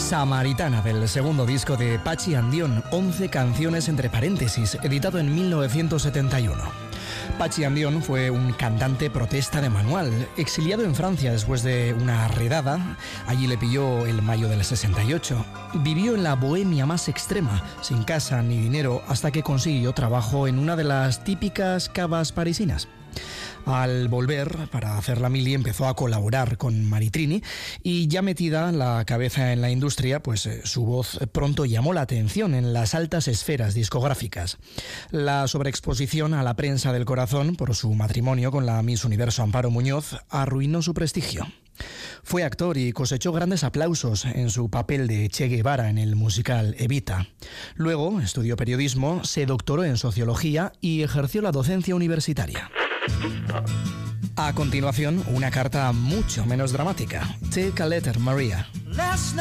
Samaritana, del segundo disco de Patxi and Dion, 11 canciones entre paréntesis, editado en 1971. Patxi and Dion fue un cantante protesta de manual, exiliado en Francia después de una redada. Allí le pilló el mayo del 68. Vivió en la bohemia más extrema, sin casa ni dinero, hasta que consiguió trabajo en una de las típicas cavas parisinas. Al volver para hacer la mili empezó a colaborar con Maritrini y ya metida la cabeza en la industria, pues su voz pronto llamó la atención en las altas esferas discográficas. La sobreexposición a la prensa del corazón por su matrimonio con la Miss Universo Amparo Muñoz arruinó su prestigio. Fue actor y cosechó grandes aplausos en su papel de Che Guevara en el musical Evita. Luego estudió periodismo, se doctoró en sociología y ejerció la docencia universitaria. A continuación, una carta mucho menos dramática. Take a letter, Maria.